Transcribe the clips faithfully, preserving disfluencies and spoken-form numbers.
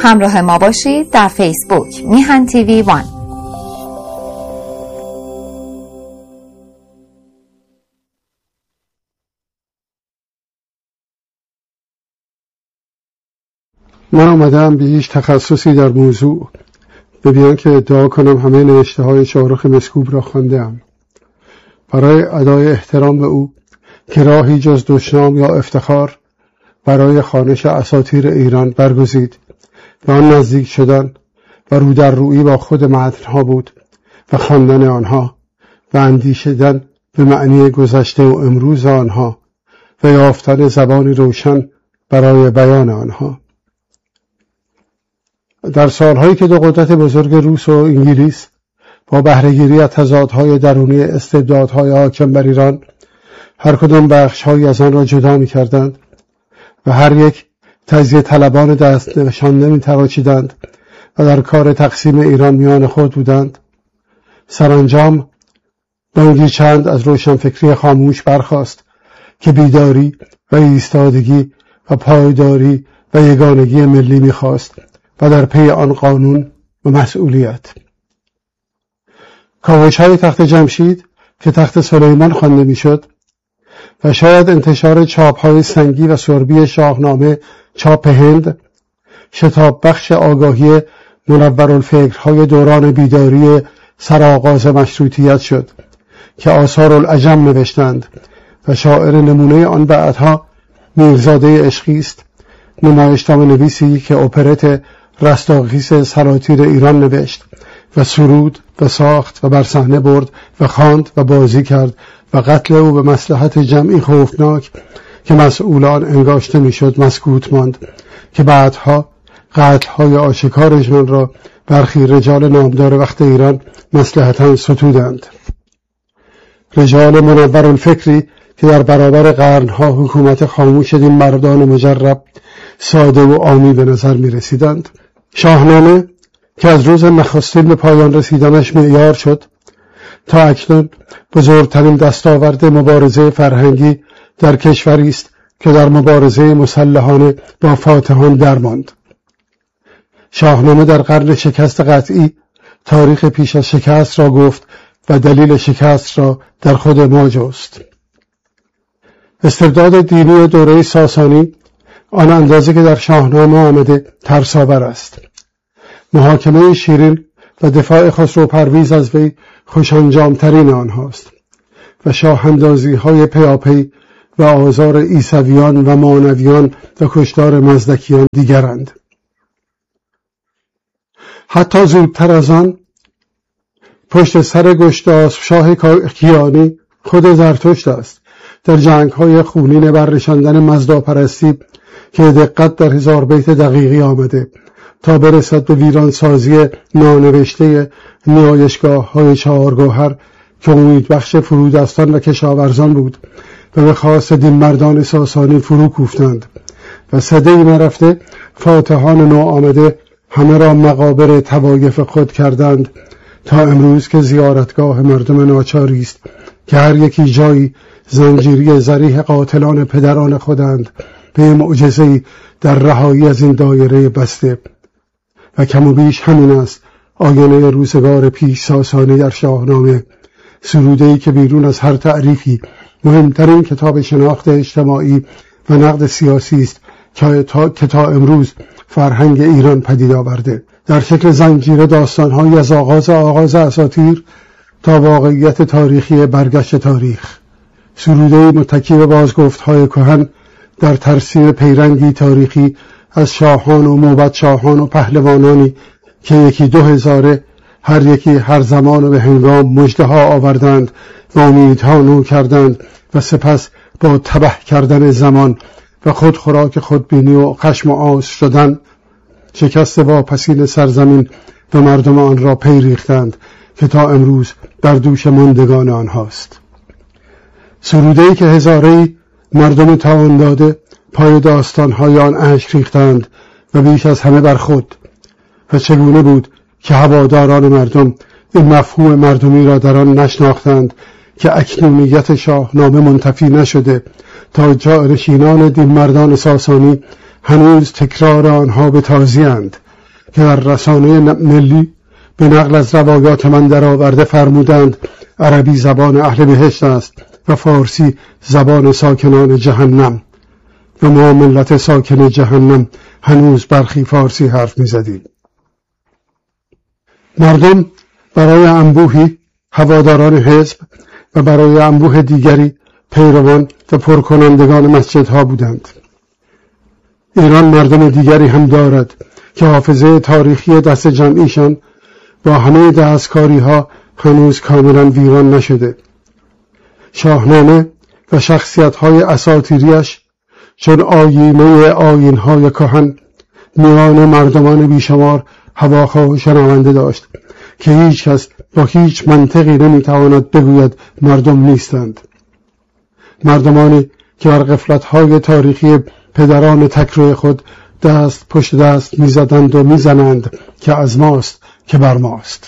همراه ما باشید در فیسبوک میهن تیوی وان. من آمدم به هیچ تخصصی در موضوع ببینم که ادعا کنم همه نوشته های شاهرخ مسکوب را خوانده‌ام. برای ادای احترام به او که راهی جز دشنام یا افتخار برای خوانش اساطیر ایران برگزید و آن نزدیک شدن و رو در رویی با خود متن‌ها بود و خواندن آنها و اندیشیدن به معنی گذشته و امروز آنها و یافتن زبانی روشن برای بیان آنها. در سالهایی که دو قدرت بزرگ روس و انگلیس با بهره‌گیری از تضادهای درونی استبدادهای حاکم بر ایران هر کدام بخش‌هایی از آن را جدا می‌کردند و هر یک تجزیه طلبان دست نشانده می‌تراشیدند و در کار تقسیم ایران میان خود بودند، سرانجام بانگی چند از روشنفکری خاموش برخاست که بیداری و ایستادگی و پایداری و یگانگی ملی می‌خواست و در پی آن قانون و مسئولیت. کاوش‌های تخت جمشید که تخت سلیمان خوانده می‌شد و شاید انتشار چاپ‌های سنگی و سربی شاهنامه چاپ هند شتاب بخش آگاهی منورالفکرهای دوران بیداری سرآغاز مشروطیت شد که آثار العجم نوشتند و شاعر نمونه آن بعدها میرزاده عشقی است، نمایشنامه نویسی که اپرت رستاخیز سراتیر ایران نوشت و سرود و ساخت و بر صحنه برد و خواند و بازی کرد و قتل او به مصلحت جمعی خوفناک که مسئولان انگاشته میشد مسکوت ماند که بعدها قتل‌های آشکارشان را برخی رجال نامدار وقت ایران مصلحتاً ستودند. رجال منورالفکری که در برابر قرنها حکومت خاموش این مردان مجرب ساده و عامی به نظر می رسیدند. شاهنامه که از روز نخستین به پایان رسیدنش معیار شد تا اکنون بزرگترین دستاورد مبارزه فرهنگی در کشوری است که در مبارزه مسلحانه با فاتحان درماند. شاهنامه در قرن شکست قطعی تاریخ پیش از شکست را گفت و دلیل شکست را در خود ما جست. استبداد دینی دوره ساسانی آن اندازه که در شاهنامه آمده ترس‌آور است. محاکمه شیرین و دفاع خسرو پرویز از وی خوش‌انجام‌ترین آنهاست و شاه‌اندازی‌های پیاپی و آزار عیسویان و مانویان و کشتار مزدکیان دیگرند. حتی زودتر از آن پشت سر گشتاسپ شاه کیانی خود زرتشت است در جنگ‌های خونین برنشاندن مزداپرستی که دقت در هزار بیت دقیقی آمده تا برسد به ویرانسازی نانوشته نیایشگاه‌های چهارگوهر که امید بخش فرودستان و کشاورزان بود و به خواست دین مردان ساسانی فرو کوفتند و سده‌ای نرفته فاتحان نو آمده همه را مقابر طوایف خود کردند تا امروز که زیارتگاه مردم ناچاری است که هر یکی جایی زنجیری ذریح قاتلان پدران خودند به معجزه‌ای در رهایی از این دایره بسته و کم و بیش همین است آینه روزگار پیش ساسانی در شاهنامه، سروده‌ای که بیرون از هر تعریفی مهمترین کتاب شناخت اجتماعی و نقد سیاسی است که تا, که تا امروز فرهنگ ایران پدید آورده در شکل زنجیره داستان‌هایی از آغاز آغاز اساطیر تا واقعیت تاریخی برگشت تاریخ، سروده‌ای متکی به بازگفت‌های کهن در ترسیم پیرنگی تاریخی از شاهان و موبد شاهان و پهلوانانی که یکی دو هزاره هر یکی هر زمان و به هنگام مژده‌ها آوردند و امیدها نو کردند و سپس با تبه کردن زمان و خود خوراک خودبینی و خشم و آز شدن شکست واپسین سرزمین و مردم آن را پی ریختند که تا امروز در دوش ماندگان آنهاست. سروده‌ای که هزاره‌ای مردم تاوان داده پای داستان‌های آن اشک ریختند و بیش از همه بر خود، و چگونه بود که هواداران مردم این مفهوم مردمی را در آن نشناختند که اکنونیت شاهنامه منتفی نشده تا جانشینان دین مردان ساسانی هنوز تکرار آنها به تازی‌اند که در رسانه ملی به نقل از روایات من در آورده فرمودند عربی زبان اهل بهشت است و فارسی زبان ساکنان جهنم و ما ملت ساکن جهنم هنوز برخی فارسی حرف می زدیم. مردم برای انبوهی هواداران حزب و برای انبوه دیگری پیروان و پرکنندگان مسجدها بودند. ایران مردم دیگری هم دارد که حافظه تاریخی دست جمعیشان با همه دستکاری ها هنوز کاملا ویران نشده. شاهنامه و شخصیت های اساطیریش چون آیینه آیین های کهن میان مردمان بیشمار هواخواه و شنونده داشت که هیچ کس با هیچ منطقی نمیتواند بگوید مردم نیستند. مردمانی که بر غفلت‌های تاریخی پدران تکروی خود دست پشت دست میزدند و میزنند که از ماست که بر ماست.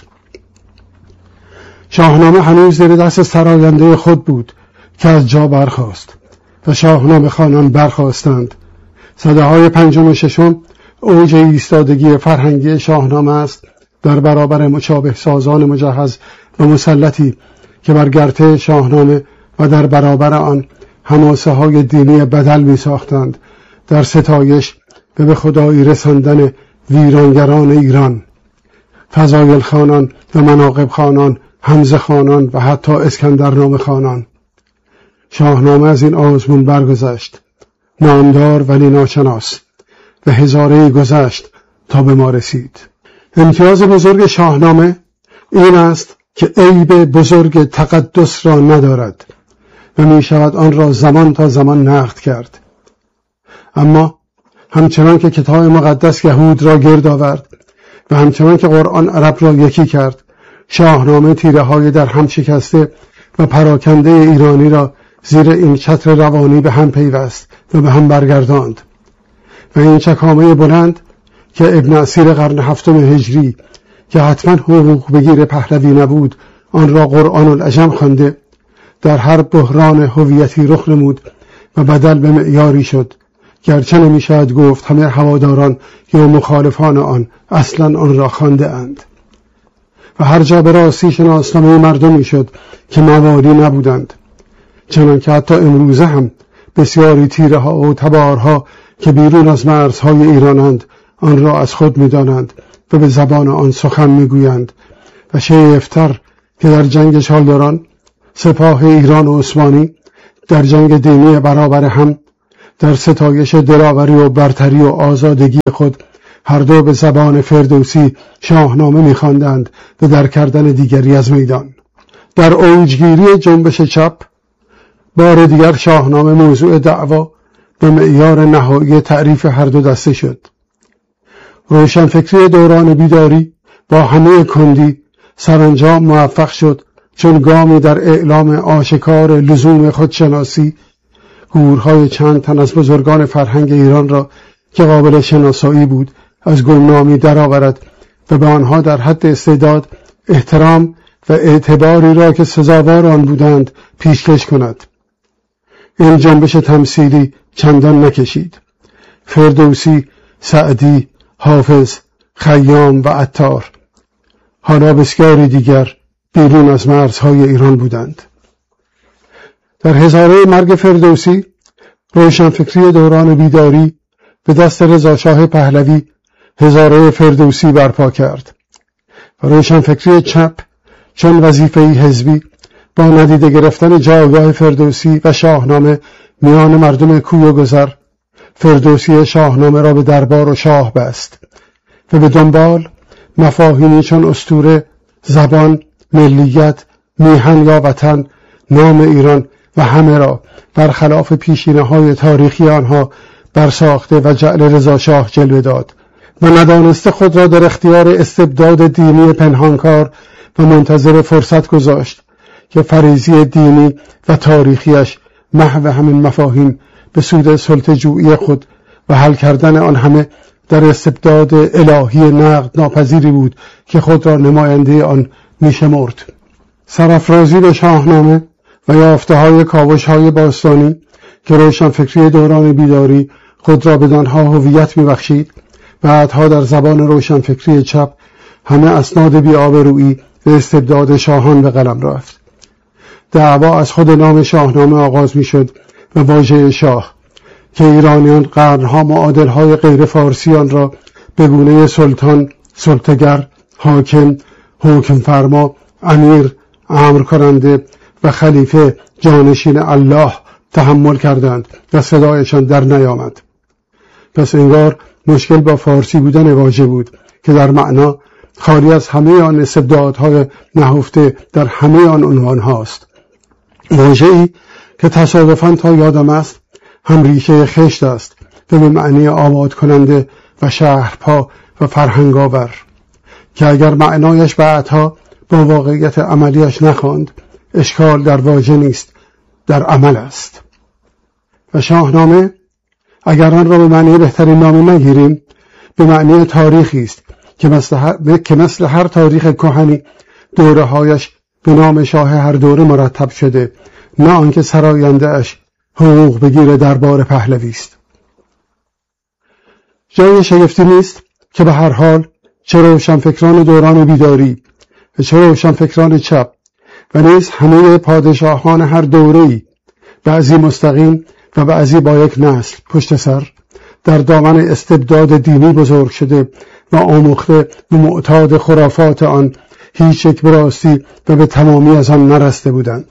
شاهنامه هنوز زیر دست سراینده خود بود که از جا برخاست و شاهنامه خوانان برخاستند. سده‌های پنجم و ششم اوج ایستادگی فرهنگی شاهنامه است در برابر مشابه سازان مجهز و مسلطی که بر گرته شاهنامه و در برابر آن حماسه های دینی بدل می ساختند در ستایش و به خدایی رساندن ویرانگران ایران، فضایل خانان و مناقب خانان، حمزه خانان و حتی اسکندرنامه خانان. شاهنامه از این آزمون برگذشت، نامدار ولی ناشناس، و هزاره‌ای گذشت تا به ما رسید. امتیاز بزرگ شاهنامه این است که عیب بزرگ تقدس را ندارد و می شود آن را زمان تا زمان نقد کرد. اما همچنان که کتاب مقدس یهود را گرد آورد و همچنان که قرآن عرب را یکی کرد، شاهنامه تیره های در هم شکسته و پراکنده ایرانی را زیر این چتر روانی به هم پیوست و به هم برگرداند و این چکامه بلند که ابن اسیر قرن هفتم هجری که حتما حقوق بگیر پهلوی نبود آن را قرآن العجم خوانده، در هر بحران هویتی رخ نمود و بدل به معیاری شد، گرچه نمی‌شود گفت همه هواداران یا مخالفان آن اصلا آن را خوانده اند و هر جا به راستی شناسنامه مردمی شد که موالی نبودند، چنان که حتی امروزه هم بسیاری تیره ها و تبارها که بیرون از مرزهای ایرانند آن را از خود می‌دانند و به زبان آن سخن می‌گویند و شیفتر که در جنگ چالداران سپاه ایران و عثمانی در جنگ دینی برابر هم در ستایش دلاوری و برتری و آزادگی خود هر دو به زبان فردوسی شاهنامه می‌خواندند و در کردن دیگری از میدان. در اوجگیری جنبش چپ بار دیگر شاهنامه موضوع دعوا و معیار نهایی تعریف هر دو دسته شد. روشنفکری دوران بیداری با همه کندی سرانجام موفق شد چون گامی در اعلام آشکار لزوم خودشناسی گورهای چند تن از بزرگان فرهنگ ایران را که قابل شناسایی بود از گمنامی درآورد و به آنها در حد استعداد احترام و اعتباری را که سزاوار آن بودند پیشکش کند. این جنبش تمثیلی چندان نکشید. فردوسی، سعدی، حافظ، خیام و عطار حالا بسیاری دیگر بیرون از مرزهای ایران بودند. در هزاره مرگ فردوسی روشنفکری دوران بیداری به دست رضاشاه پهلوی هزاره فردوسی برپا کرد و روشنفکری چپ چون وظیفه‌ای حزبی با ندیده گرفتن جایگاه فردوسی و شاهنامه میان مردم کوی و گذر فردوسی شاهنامه را به دربار و شاه بست و به دنبال مفاهیمی چون اسطوره، زبان، ملیت، میهن یا وطن، نام ایران و همه را برخلاف پیشینه‌های تاریخی آنها برساخته و جعل رضا شاه جلوه داد و ندانسته خود را در اختیار استبداد دینی پنهانکار و منتظر فرصت گذاشت که فریضی دینی و تاریخیش محو همین مفاهیم به سود سلطه‌جویی خود و حل کردن آن همه در استبداد الهی نقد ناپذیری بود که خود را نماینده آن می‌شمرد. سرافرازی به شاهنامه و یافته‌های کاوش‌های باستانی که روشنفکری دوران بیداری خود را بدانها هویت می‌بخشید بعدها در زبان روشنفکری چپ همه اسناد بی‌آبرویی به استبداد شاهان به قلم رفت. دعوا از خود نام شاهنامه آغاز می شد و واژه شاه که ایرانیان قرنها معادلهای غیر فارسیان را به گونه سلطان، سلطگر، حاکم، حکم فرما، امیر، امر کننده و خلیفه جانشین الله تحمل کردند و صدایشان در نیامد. پس انگار مشکل با فارسی بودن واژه بود که در معنا خالی از همه آن استبدادهای نهفته در همه آن عنوان هاست. واژه‌ای که تصادفاً تا یادم است هم ریشه خشت است و به معنی آباد کننده و شهرپا و فرهنگاور که اگر معنایش بعدها با واقعیت عملیش نخواند، اشکال در واژه نیست، در عمل است. و شاهنامه اگر آن را به معنی بهترین نام نگیریم، به معنی تاریخی است که مثل هر, که مثل هر تاریخ کهنی دوره‌هایش به نام شاه هر دوره مرتب شده، نه آنکه سراینده اش حقوق بگیر دربار پهلوی است. جای شگفتی نیست که به هر حال چه روشنفکران دوران بیداری و چه روشنفکران چپ و نیز همه پادشاهان هر دوره‌ای، بعضی مستقیم و بعضی با یک نسل پشت سر، در دامن استبداد دینی بزرگ شده و آموخته و معتاد خرافات آن هیچ یک براستی و به تمامی از آن نرسته بودند.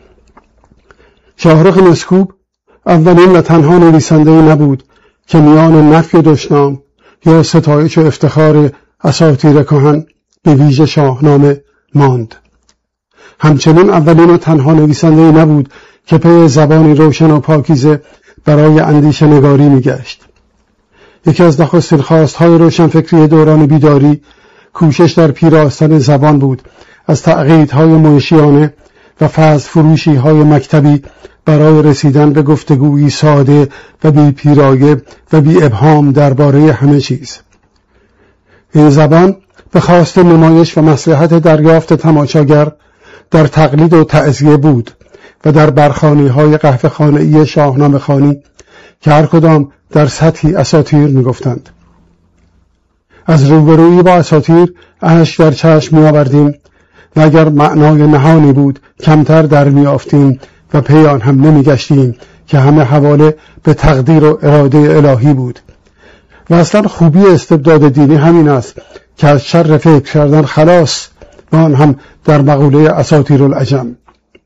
شاهرخ مسکوب اولین و تنها نویسنده‌ای نبود که میان نفی و دشنام یا ستایش و افتخار اساطیر کهن به ویژه شاهنامه ماند. همچنین اولین و تنها نویسنده‌ای نبود که پی زبانی روشن و پاکیزه برای اندیشه نگاری می‌گشت. یکی از نخستین خواست‌های روشنفکری دوران بیداری کوشش در پیراستن زبان بود از تعقیدهای منشیانه و فضل فروشی‌های مکتبی برای رسیدن به گفتگویی ساده و بی پیرایه و بی ابهام درباره همه چیز. این زبان به خواست نمایش و مصلحت دریافت تماشاگر در تقلید و تعزیه بود و در برخوانی‌های قهوه‌خانه‌ای شاهنامه خوانی که هر کدام در سطحی اساطیر می‌گفتند. از روبرویی با اساطیر اشک در چشم می‌آوردیم و اگر معنای نهانی بود کمتر در می‌یافتیم و پی آن هم نمی‌گشتیم که همه حواله به تقدیر و اراده الهی بود. و اصلا خوبی استبداد دینی همین است که از شر فکر کردن خلاص، و آن هم در مقوله اساطیر العجم.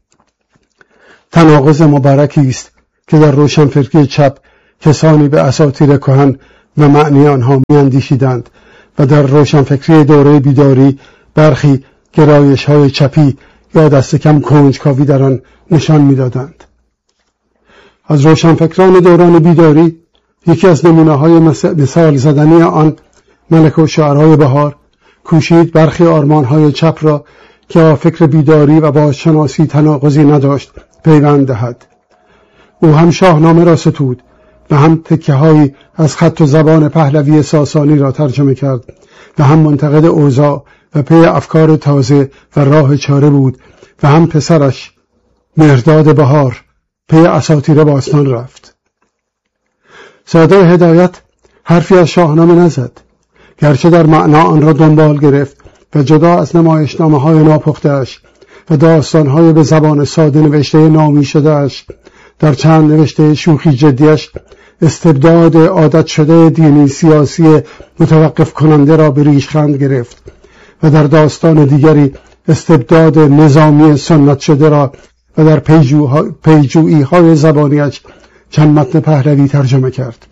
تناقض مبارکی است که در روشنفکری چپ کسانی به اساطیر کهن و معنی آنها می‌اندیشیدند و در روشنفکری دوره بیداری برخی گرایش‌های چپی یا دست کم کنجکاوی در آن نشان می‌دادند. از روشنفکران دوران بیداری یکی از نمونه‌های مثال زدنی آن ملک الشعرای بهار کوشید برخی آرمان‌های چپ را که با فکر بیداری و بازشناسی تناقضی نداشت پیوند دهد. او هم شاهنامه را ستود و هم تکه‌هایی از خط و زبان پهلوی ساسانی را ترجمه کرد و هم منتقد اوضاع و پی افکار تازه و راه چاره بود و هم پسرش مهرداد بهار پی اساطیر باستان رفت. ساده هدایت حرفی از شاهنامه نزد، گرچه در معنا آن را دنبال گرفت و جدا از نمایشنامه‌های ناپخته‌اش و داستان‌های به زبان ساده نوشته نامی شده‌اش، در چند نوشته شوخی جدیش استبداد عادت شده دینی سیاسی متوقف کننده را به ریشخند گرفت و در داستان دیگری استبداد نظامی سنت شده را و در پیجویی های زبانیش چند متن پهلوی ترجمه کرد.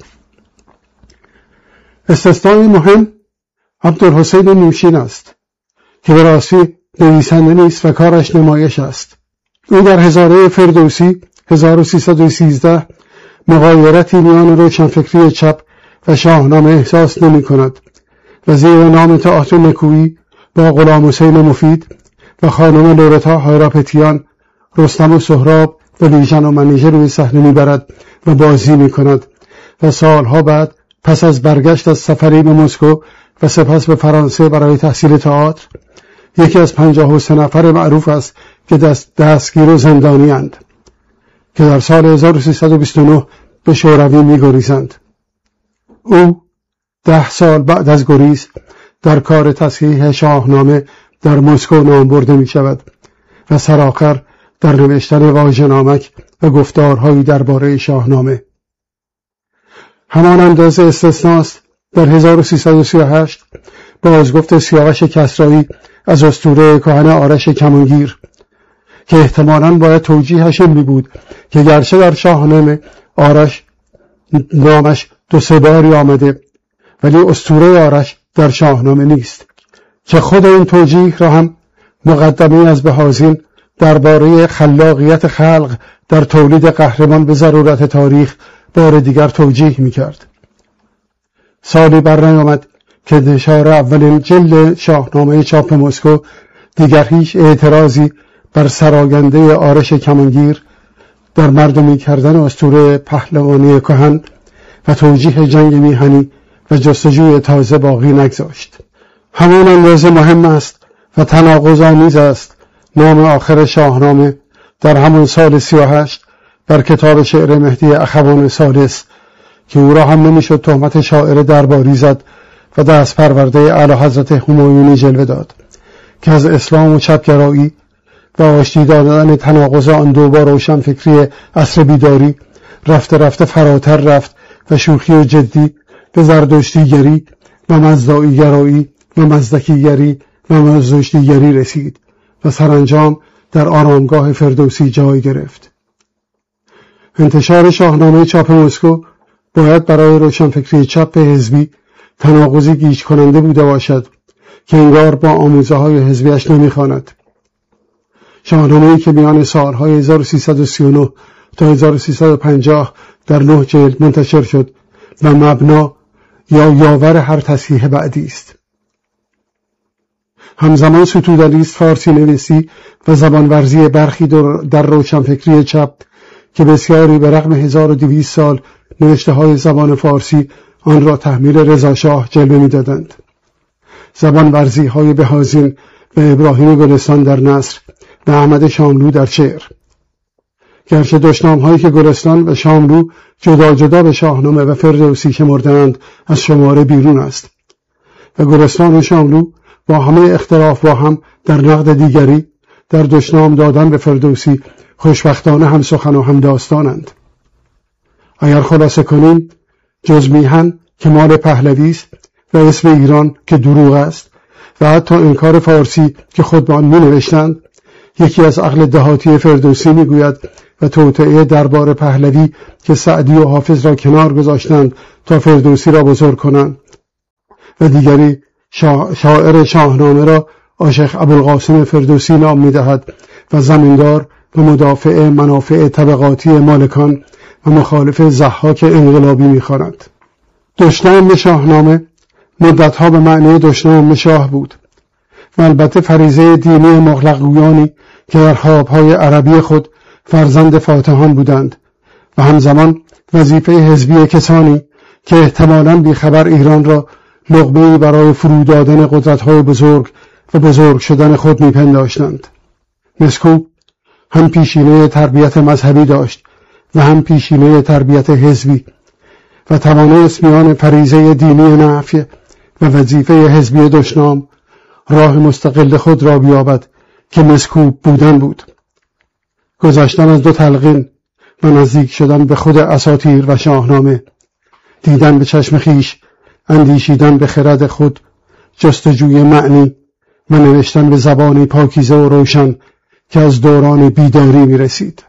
استثنای مهم عبدالحسین نوشین است که به راستی نویسنده نیست و کارش نمایش است. او در هزاره فردوسی هزار و سیصد و سیزده مغایرتی میان روشنفکری چپ و شاهنامه احساس نمی کند و زیر نام تئاتر نکویی با غلام حسین مفید و خانم لورتا هایراپتیان رستم و سهراب و لیژن و منیژه روی صحنه میبرد و بازی میکند و سالها بعد پس از برگشت از سفری به مسکو و سپس به فرانسه برای تحصیل تئاتر یکی از پنجاه و سه نفر معروف است که دست دستگیر و زندانی اند که در سال هزار و سیصد و بیست و نه به شوروی می‌گریزند. او ده سال بعد از گریز در کار تصحیح شاهنامه در مسکو نام برده می شود و سرآخر در نوشتن واژه‌نامک و گفتارهایی درباره شاهنامه. همان اندازه استثناست در هزار و سیصد و سی و هشت بازگفت سیاوش کسرایی از اسطوره کهن آرش کمانگیر که احتمالاً باید توجیهش این می بود که گرچه در شاهنامه آرش نامش دو سه باری آمده ولی اسطوره آرش در شاهنامه نیست، که خود این توجیه را هم مقدمه از بهازین درباره خلاقیت خلق در تولید قهرمان به ضرورت تاریخ بار دیگر توجیه می‌کرد. سالی بر نیامد که انتشار اولین جلد شاهنامه چاپ مسکو دیگر هیچ اعتراضی بر سراینده آرش کمانگیر در مردمی کردن اسطوره پهلوانی کهن و توجیه جنگ میهنی و جستجوی تازه باقی نگذاشت. همان اندازه مهم است و تناقض‌آمیز است نام آخر شاهنامه در همون سال سی و هشت در کتاب شعر مهدی اخوان ثالث که او را هم نمیشد تهمت شاعر درباری زد و دست پرورده اعلیحضرت همایونی جلوه داد که از اسلام و چپگرایی و آشتی دادن تناقض آن دو با روشنفکری عصر بیداری رفته رفته فراتر رفت و شوخی و جدی به زردشتیگری و مزدائیگرایی و مزدکیگری و مزدشتیگری رسید و سرانجام در آرامگاه فردوسی جای گرفت. انتشار شاهنامه چاپ مسکو باید برای روشنفکری چپ حزبی تناقضی گیج کننده بوده باشد که انگار با آموزه های حزبیش نمیخواند. شاهنامه‌ای که میان سالهای هزار و سیصد و سی و نه تا هزار و سیصد و پنجاه در نه جلد منتشر شد و مبنا یا یاور هر تصحیح بعدی است. همزمان ستودنی است فارسی نویسی و زبانورزی برخی در روشنفکری چپ که بسیاری به رغم هزار و دویست سال نوشته های زبان فارسی آن را تحمیل رضا شاه جلوه می دادند. زبانورزی های بهازین و ابراهیم گلستان در نثر و احمد شاملو در شعر. گرچه دشنام هایی که گلستان و شاملو جدا جدا به شاهنامه و فردوسی شمردند از شماره بیرون است و گلستان و شاملو با همه اختلاف با هم در نقد دیگری در دشنام دادن به فردوسی خوشبختانه هم سخن و هم داستانند. اگر خلاصه کنیم جز میهن که مال پهلوی است و اسم ایران که دروغ است و حتی انکار فارسی که خود به آن می نوشتند، یکی از عقل دهاتی فردوسی می گوید و توطئه دربار پهلوی که سعدی و حافظ را کنار گذاشتند تا فردوسی را بزرگ کنند و دیگری شا... شاعر شاهنامه را عاشق ابوالقاسم فردوسی نام می دهد و زمیندار و مدافع منافع طبقاتی مالکان و مخالف ضحاک انقلابی می خواند. دشنام به شاهنامه مدتها به معنی دشنام به شاه بود و البته فریضه دینی مغلق‌گویانی که در خوابهای عربی خود فرزند فاتحان بودند و همزمان وظیفه حزبی کسانی که احتمالاً بیخبر ایران را لقمه‌ای برای فرو دادن قدرت‌های بزرگ و بزرگ شدن خود می‌پنداشتند. مسکو هم پیشینه تربیت مذهبی داشت و هم پیشینه تربیت حزبی و توانست میان فریضه دینی نفی و وظیفه حزبی دشنام راه مستقل خود را بیابد که مسکو بودن بود. گذشتن از دو تلقین و نزدیک شدن به خود اساطیر و شاهنامه، دیدن به چشم خیش، اندیشیدن به خرد خود، جستجوی معنی و نوشتن به زبانی پاکیزه و روشن که از دوران بیداری می رسید.